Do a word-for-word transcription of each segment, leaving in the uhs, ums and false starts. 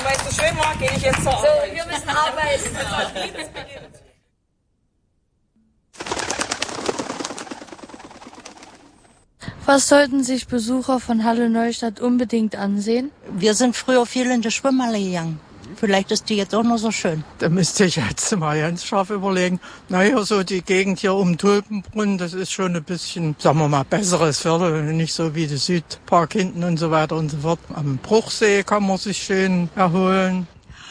weil es so schön war, gehe ich jetzt zur Arbeit. So, wir müssen arbeiten. Was sollten sich Besucher von Halle Neustadt unbedingt ansehen? Wir sind früher viel in die Schwimmhalle gegangen. Vielleicht ist die jetzt auch noch so schön. Da müsste ich jetzt mal ganz scharf überlegen. Naja, so die Gegend hier um Tulpenbrunnen, das ist schon ein bisschen, sagen wir mal, besseres Viertel. Nicht so wie der Südpark hinten und so weiter und so fort. Am Bruchsee kann man sich schön erholen.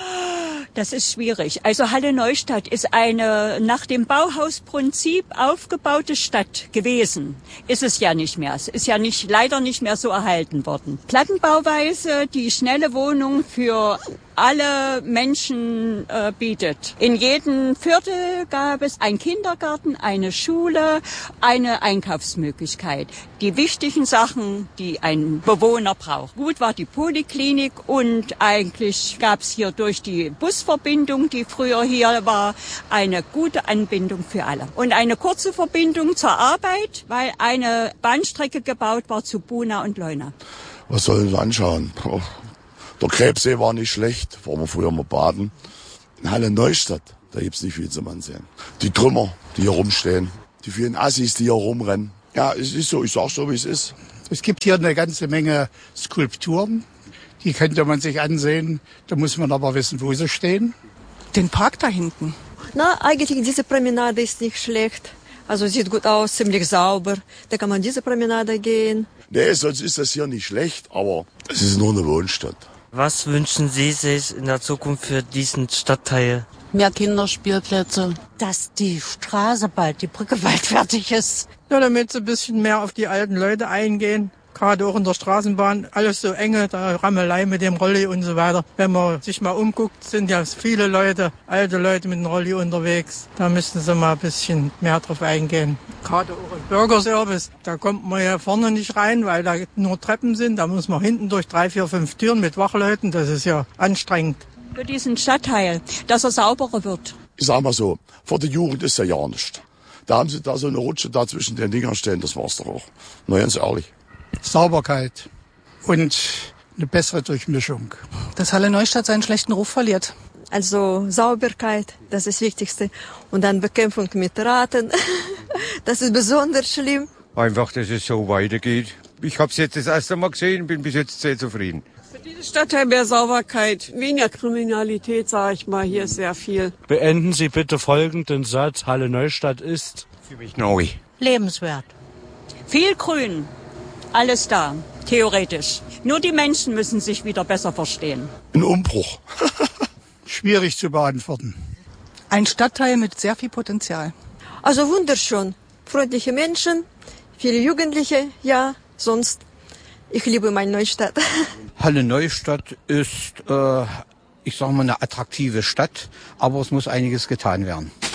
Das ist schwierig. Also Halle Neustadt ist eine nach dem Bauhausprinzip aufgebaute Stadt gewesen. Ist es ja nicht mehr. Es ist ja nicht, leider nicht mehr so erhalten worden. Plattenbauweise, die schnelle Wohnung für alle Menschen äh, bietet. In jedem Viertel gab es einen Kindergarten, eine Schule, eine Einkaufsmöglichkeit. Die wichtigen Sachen, die ein Bewohner braucht. Gut war die Poliklinik und eigentlich gab es hier durch die Busverbindung, die früher hier war, eine gute Anbindung für alle. Und eine kurze Verbindung zur Arbeit, weil eine Bahnstrecke gebaut war zu Buna und Leuna. Was sollen wir anschauen? Oh. Der Krebssee war nicht schlecht, waren wir früher mal baden. In Halle Neustadt, da gibt's nicht viel zum Ansehen. Die Trümmer, die hier rumstehen, die vielen Assis, die hier rumrennen. Ja, es ist so, ich sag so, wie es ist. Es gibt hier eine ganze Menge Skulpturen, die könnte man sich ansehen. Da muss man aber wissen, wo sie stehen. Den Park da hinten. Na, eigentlich diese Promenade ist nicht schlecht. Also sieht gut aus, ziemlich sauber. Da kann man diese Promenade gehen. Nee, sonst ist das hier nicht schlecht, aber es ist nur eine Wohnstadt. Was wünschen Sie sich in der Zukunft für diesen Stadtteil? Mehr Kinderspielplätze. Dass die Straße bald, die Brücke bald fertig ist. Ja, damit sie ein bisschen mehr auf die alten Leute eingehen. Gerade auch in der Straßenbahn, alles so enge, da Rammelei mit dem Rolli und so weiter. Wenn man sich mal umguckt, sind ja viele Leute, alte Leute mit dem Rolli unterwegs. Da müssten sie mal ein bisschen mehr drauf eingehen. Gerade auch im Bürgerservice, da kommt man ja vorne nicht rein, weil da nur Treppen sind. Da muss man hinten durch drei, vier, fünf Türen mit Wachleuten. Das ist ja anstrengend. Für diesen Stadtteil, dass er sauberer wird. Ich sag mal so, vor der Jugend ist ja ja nichts. Da haben sie da so eine Rutsche da zwischen den Dingern stehen, das war's doch auch. Na ganz ehrlich. Sauberkeit und eine bessere Durchmischung. Dass Halle Neustadt seinen schlechten Ruf verliert. Also Sauberkeit, das ist das Wichtigste. Und dann Bekämpfung mit Ratten, das ist besonders schlimm. Einfach, dass es so weitergeht. Ich habe es jetzt das erste Mal gesehen, bin bis jetzt sehr zufrieden. Für diesen Stadtteil mehr Sauberkeit, weniger Kriminalität, sage ich mal, hier ist sehr viel. Beenden Sie bitte folgenden Satz. Halle Neustadt ist für mich neu. Lebenswert. Viel Grün. Alles da, theoretisch. Nur die Menschen müssen sich wieder besser verstehen. Ein Umbruch. Schwierig zu beantworten. Ein Stadtteil mit sehr viel Potenzial. Also wunderschön. Freundliche Menschen, viele Jugendliche, ja, sonst. Ich liebe meine Neustadt. Halle Neustadt ist, äh, ich sag mal, eine attraktive Stadt, aber es muss einiges getan werden.